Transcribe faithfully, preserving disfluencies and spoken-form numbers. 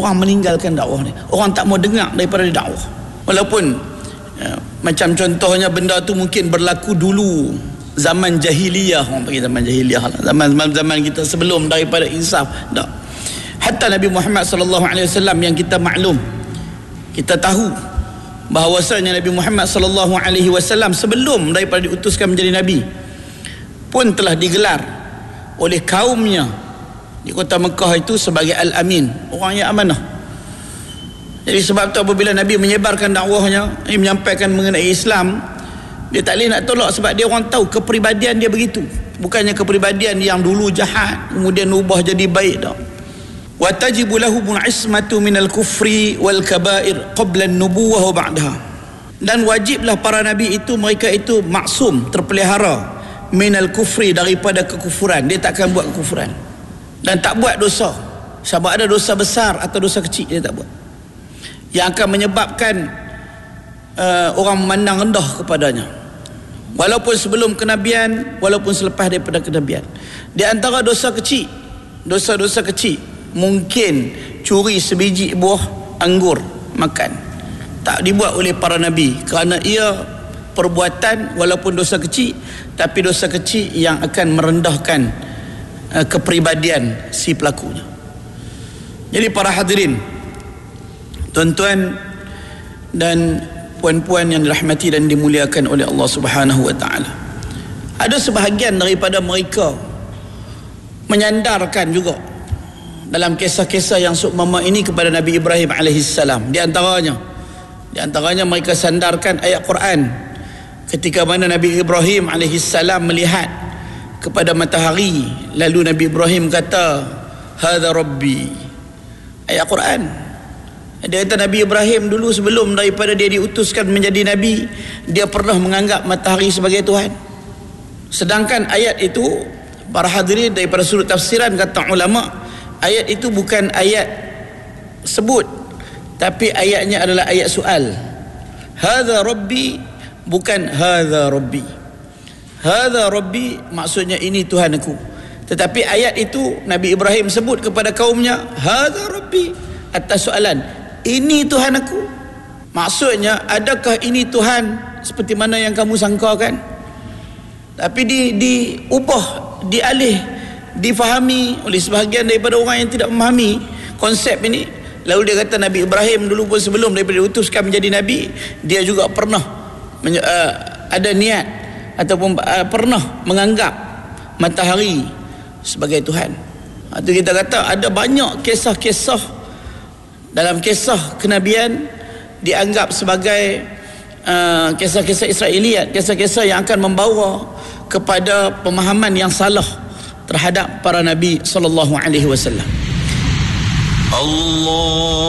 orang meninggalkan dakwah ni. Orang tak mau dengar daripada dakwah. Walaupun ya, macam contohnya benda tu mungkin berlaku dulu zaman jahiliyah, orang panggil zaman jahiliyah lah. Zaman-zaman kita sebelum daripada insaf. Tak. Hatta Nabi Muhammad sallallahu alaihi wasallam yang kita maklum, kita tahu bahawasanya Nabi Muhammad sallallahu alaihi wasallam sebelum daripada diutuskan menjadi nabi pun telah digelar oleh kaumnya di kota Mekah itu sebagai Al-Amin, orang yang amanah. Jadi sebab tu apabila Nabi menyebarkan dakwahnya, ini menyampaikan mengenai Islam, dia tak boleh nak tolak sebab dia orang tahu kepribadian dia begitu. Bukannya kepribadian yang dulu jahat kemudian ubah jadi baik dah. Wa tajibu lahum ismatu minal kufri wal kaba'ir qabla an-nubuwah wa ba'daha. Dan wajiblah para nabi itu, mereka itu maksum, terpelihara minal kufri, daripada kekufuran. Dia tak akan buat kekufuran dan tak buat dosa. Sebab ada dosa besar atau dosa kecil dia tak buat, yang akan menyebabkan uh, orang memandang rendah kepadanya, walaupun sebelum kenabian, walaupun selepas daripada kenabian. Di antara dosa kecil, dosa-dosa kecil, mungkin curi sebiji buah anggur makan, tak dibuat oleh para nabi kerana ia perbuatan walaupun dosa kecil, tapi dosa kecil yang akan merendahkan uh, kepribadian si pelakunya. Jadi para hadirin, tuan-tuan dan puan-puan yang dirahmati dan dimuliakan oleh Allah Subhanahu wa taala, ada sebahagian daripada mereka menyandarkan juga dalam kisah-kisah yang seumpama ini kepada Nabi Ibrahim alaihissalam. Di antaranya di antaranya mereka sandarkan ayat Quran ketika mana Nabi Ibrahim alaihissalam melihat kepada matahari, lalu Nabi Ibrahim kata, hadza rabbi. Ayat Quran. Dia kata Nabi Ibrahim dulu sebelum daripada dia diutuskan menjadi nabi, dia pernah menganggap matahari sebagai Tuhan. Sedangkan ayat itu, para hadirin, daripada sudut tafsiran kata ulama, ayat itu bukan ayat sebut, tapi ayatnya adalah ayat soal. Hadza rabbi, bukan hadza rabbi. Hadza rabbi maksudnya ini Tuhan aku. Tetapi ayat itu Nabi Ibrahim sebut kepada kaumnya, hadza rabbi, atas soalan, ini Tuhan aku. Maksudnya, adakah ini Tuhan seperti mana yang kamu sangkakan? Tapi di diubah, dialih, difahami oleh sebahagian daripada orang yang tidak memahami konsep ini. Lalu dia kata Nabi Ibrahim dulu pun sebelum daripada diutuskan menjadi nabi, dia juga pernah uh, ada niat ataupun uh, pernah menganggap matahari sebagai Tuhan. Itu kita kata ada banyak kisah-kisah dalam kisah kenabian dianggap sebagai uh, kisah-kisah Israeliat, kisah-kisah yang akan membawa kepada pemahaman yang salah terhadap para nabi sallallahu alaihi wasallam. Allah